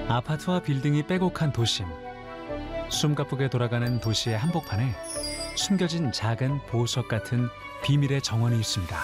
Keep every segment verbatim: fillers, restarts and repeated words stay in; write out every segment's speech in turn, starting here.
아파트와 빌딩이 빼곡한 도심. 숨가쁘게 돌아가는 도시의 한복판에 숨겨진 작은 보석 같은 비밀의 정원이 있습니다.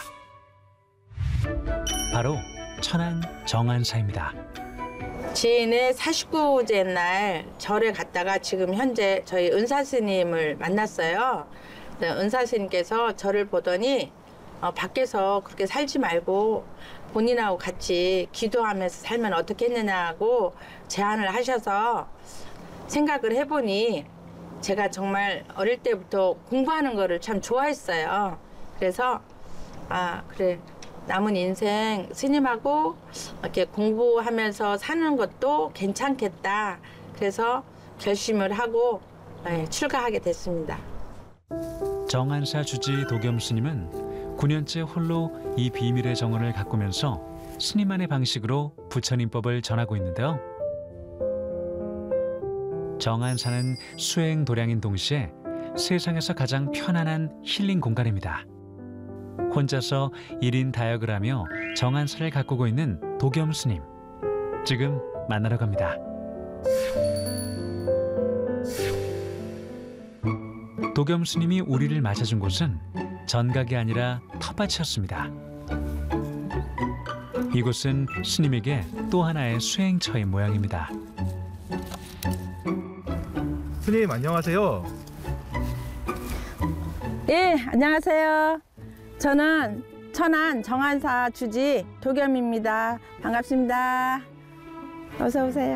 바로 천안 정안사입니다. 지인의 사십구제 날 절에 갔다가 지금 현재 저희 은사 스님을 만났어요. 은사 스님께서 저를 보더니 어, 밖에서 그렇게 살지 말고 본인하고 같이 기도하면서 살면 어떻겠느냐고 제안을 하셔서 생각을 해보니 제가 정말 어릴 때부터 공부하는 거를 참 좋아했어요. 그래서 아 그래 남은 인생 스님하고 이렇게 공부하면서 사는 것도 괜찮겠다. 그래서 결심을 하고 네, 출가하게 됐습니다. 정안사 주지 도겸 스님은 구 년째 홀로 이 비밀의 정원을 가꾸면서 스님만의 방식으로 부처님법을 전하고 있는데요. 정안사는 수행 도량인 동시에 세상에서 가장 편안한 힐링 공간입니다. 혼자서 일 인 다역을 하며 정안사를 가꾸고 있는 도겸 스님. 지금 만나러 갑니다. 도겸 스님이 우리를 맞아준 곳은 전각이 아니라 텃밭이었습니다. 이곳은 스님에게 또 하나의 수행처인 모양입니다. 스님 안녕하세요. 예, 안녕하세요. 저는 천안 정안사 주지 도겸입니다. 반갑습니다. 어서 오세요.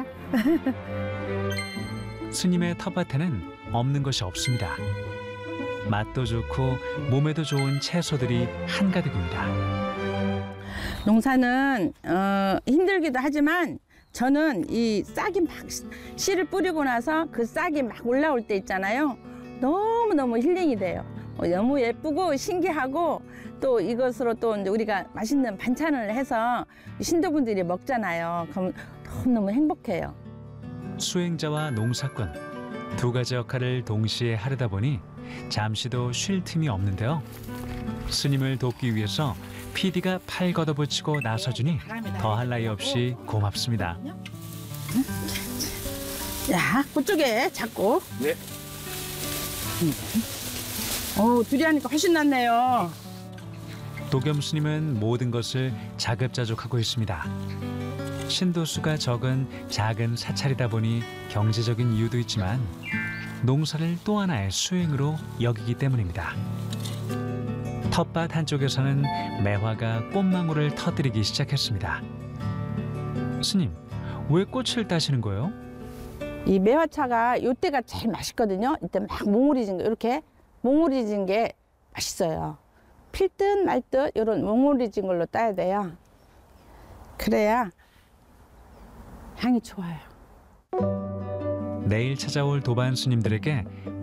스님의 텃밭에는 없는 것이 없습니다. 맛도 좋고 몸에도 좋은 채소들이 한가득입니다. 농사는 어, 힘들기도 하지만 저는 이 싹이 막 씨를 뿌리고 나서 그 싹이 막 올라올 때 있잖아요. 너무너무 힐링이 돼요. 어, 너무 예쁘고 신기하고 또 이것으로 또 이제 우리가 맛있는 반찬을 해서 신도분들이 먹잖아요. 그럼 너무너무 행복해요. 수행자와 농사꾼 두 가지 역할을 동시에 하려다 보니 잠시도 쉴 틈이 없는데요. 스님을 돕기 위해서 피디가 팔 걷어붙이고 나서주니 더할 나위 없이 고맙습니다. 야, 그쪽에 잡고. 네. 어, 둘이 하니까 훨씬 낫네요. 도겸 스님은 모든 것을 자급자족하고 있습니다. 신도수가 적은 작은 사찰이다 보니 경제적인 이유도 있지만 농사를 또 하나의 수행으로 여기기 때문입니다. 텃밭 한쪽에서는 매화가 꽃망울을 터뜨리기 시작했습니다. 스님, 왜 꽃을 따시는 거예요? 이 매화차가 이때가 제일 맛있거든요. 이때 막 몽울이 진 거, 이렇게 몽울이 진 게 맛있어요. 필 듯 말 듯 이런 몽울이 진 걸로 따야 돼요. 그래야 향이 좋아요. 내일 찾아올 도반 스님들에게